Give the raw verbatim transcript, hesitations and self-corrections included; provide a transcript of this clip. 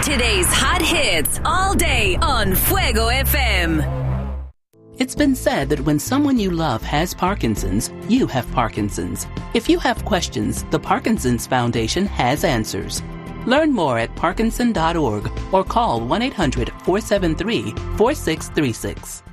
Today's hot hits all day on Fuego F M. It's been said that when someone you love has Parkinson's, you have Parkinson's. If you have questions, the Parkinson's Foundation has answers. Learn more at parkinson dot org or call one eight hundred four seven three four six three six.